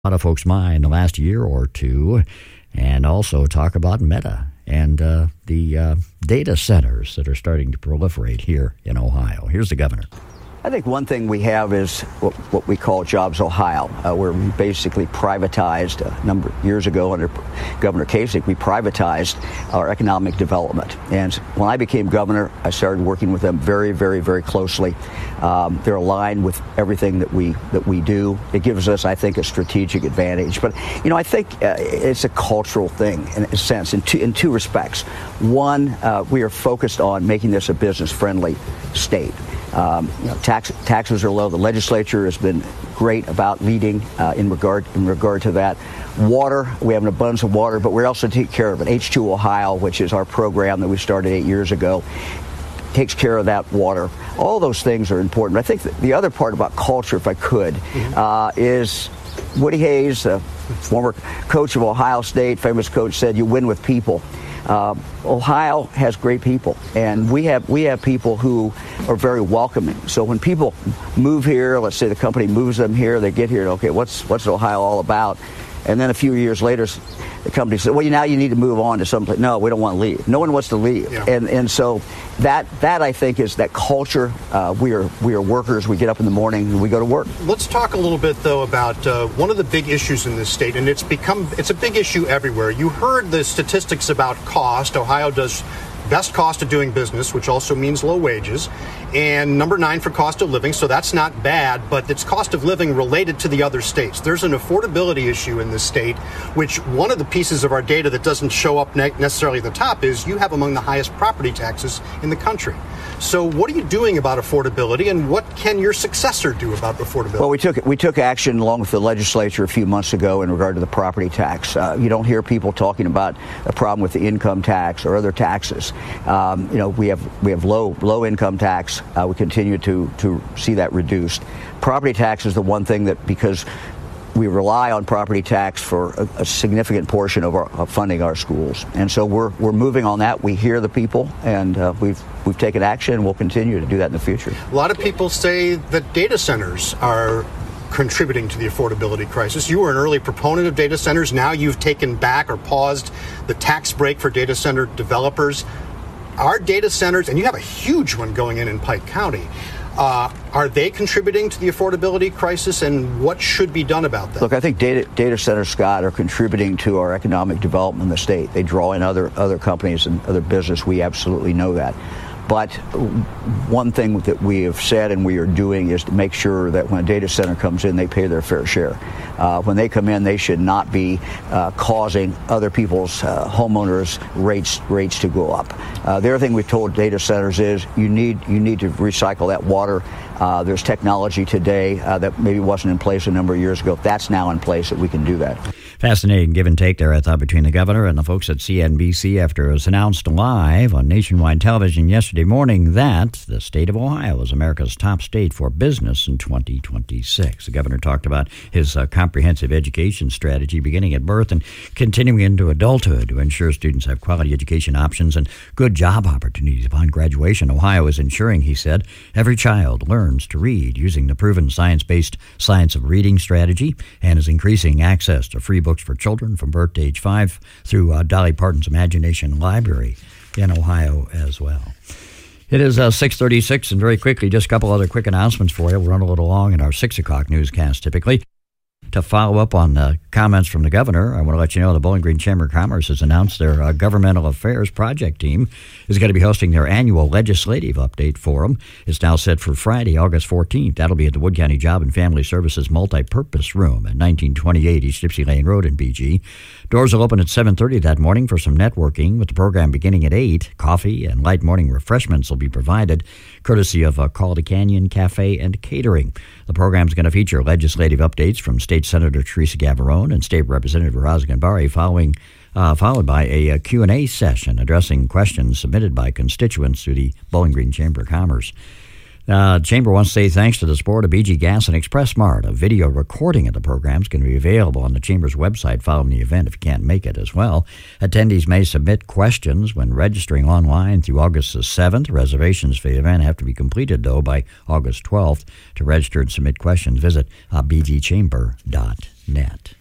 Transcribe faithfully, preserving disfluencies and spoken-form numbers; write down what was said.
lot of folks' mind the last year or two, and also talk about Meta and uh, the uh, data centers that are starting to proliferate here in Ohio. Here's the governor. I think one thing we have is what, what we call Jobs Ohio, uh, where we basically privatized a number of years ago under Governor Kasich. We privatized our economic development. And when I became governor, I started working with them very, very, very closely. Um, they're aligned with everything that we that we do. It gives us, I think, a strategic advantage. But, you know, I think uh, it's a cultural thing in a sense, in two, in two respects. One, uh, we are focused on making this a business-friendly state. Um, you know, tax, taxes are low. The legislature has been great about leading uh, in regard in regard to that. Water, we have an abundance of water, but we also take care of it. H two Ohio, which is our program that we started eight years ago, takes care of that water. All those things are important. I think the other part about culture, if I could, mm-hmm. uh, is Woody Hayes, a former coach of Ohio State, famous coach, said, "You win with people." Uh, Ohio has great people, and we have we have people who are very welcoming. So when people move here, let's say the company moves them here, they get here, okay, what's what's Ohio all about? And then a few years later, the company said, well, now you need to move on to someplace. No, we don't want to leave. No one wants to leave. Yeah. And and so that that I think is that culture. Uh, we are we are workers. We get up in the morning and we go to work. Let's talk a little bit though about uh, one of the big issues in this state, and it's become it's a big issue everywhere. You heard the statistics about cost. Ohio does best cost of doing business, which also means low wages, and number nine for cost of living, so that's not bad, but it's cost of living related to the other states. There's an affordability issue in this state, which one of the pieces of our data that doesn't show up ne- necessarily at the top is you have among the highest property taxes in the country. So what are you doing about affordability, and what can your successor do about affordability? Well, we took we took action along with the legislature a few months ago in regard to the property tax. Uh, you don't hear people talking about a problem with the income tax or other taxes. Um, you know, we have we have low low income tax. Uh, we continue to to see that reduced. Property tax is the one thing that, because we rely on property tax for a, a significant portion of, our, of funding our schools, and so we're we're moving on that. We hear the people, and uh, we've we've taken action, and we'll continue to do that in the future. A lot of people say that data centers are contributing to the affordability crisis. You were an early proponent of data centers. Now you've taken back or paused the tax break for data center developers. Are data centers, and you have a huge one going in in Pike County, uh, are they contributing to the affordability crisis, and what should be done about that? Look, I think data, data centers, Scott, are contributing to our economic development in the state. They draw in other other companies and other business. We absolutely know that. But one thing that we have said and we are doing is to make sure that when a data center comes in, they pay their fair share. Uh, when they come in, they should not be uh, causing other people's uh, homeowners' rates rates to go up. Uh, the other thing we've told data centers is you need you need to recycle that water. Uh, there's technology today uh, that maybe wasn't in place a number of years ago. That's now in place that we can do that. Fascinating give and take there, I thought, between the governor and the folks at C N B C after it was announced live on nationwide television yesterday morning that the state of Ohio is America's top state for business in twenty twenty-six. The governor talked about his uh, comprehensive education strategy beginning at birth and continuing into adulthood to ensure students have quality education options and good job opportunities upon graduation. Ohio is ensuring, he said, every child learns to read using the proven science-based science of reading strategy and is increasing access to free books for children from birth to age five through uh, Dolly Parton's Imagination Library in Ohio as well. It is uh, six thirty-six, and very quickly, just a couple other quick announcements for you. We'll run a little long in our six o'clock newscast typically. To follow up on the comments from the governor, I want to let you know the Bowling Green Chamber of Commerce has announced their uh, Governmental Affairs Project Team is going to be hosting their annual Legislative Update Forum. It's now set for Friday, August fourteenth. That'll be at the Wood County Job and Family Services Multipurpose Room at nineteen twenty-eight East Gypsy Lane Road in B G. Doors will open at seven thirty that morning for some networking, with the program beginning at eight. Coffee and light morning refreshments will be provided, courtesy of uh, Calder Canyon Cafe and Catering. The program is going to feature legislative updates from State Senator Teresa Gavarone and State Representative Raz Ghanbari, following, uh, followed by a, a Q and A session addressing questions submitted by constituents through the Bowling Green Chamber of Commerce. Uh, the Chamber wants to say thanks to the support of B G Gas and ExpressMart. A video recording of the program is going to be available on the Chamber's website following the event if you can't make it as well. Attendees may submit questions when registering online through August the seventh. Reservations for the event have to be completed, though, by August twelfth. To register and submit questions, visit uh, b g chamber dot net. net.